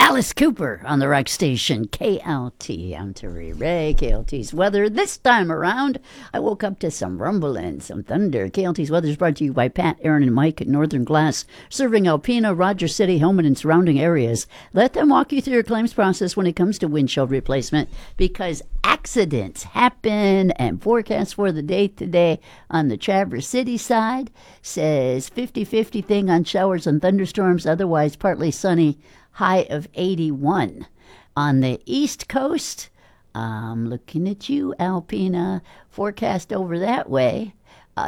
Alice Cooper on the rock station KLT. I'm Terry Ray. KLT's weather this time around. I woke up to some rumbling, some thunder. KLT's weather is brought to you by Pat, Aaron, and Mike at Northern Glass, serving Alpena, Rogers City, Hillman, and surrounding areas. Let them walk you through your claims process when it comes to windshield replacement, because accidents happen. And forecast for the day today on the Traverse City side says 50-50 thing on showers and thunderstorms, otherwise partly sunny, high of 81. On the East Coast, I'm looking at you, Alpena. Forecast over that way